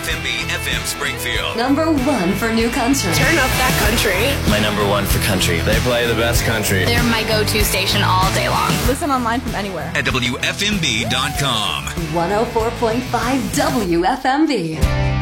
WFMB FM Springfield. Number 1 for new country. Turn up that country. My number 1 for country. They play the best country. They're my go-to station all day long. Listen online from anywhere. At WFMB.com. 104.5 WFMB.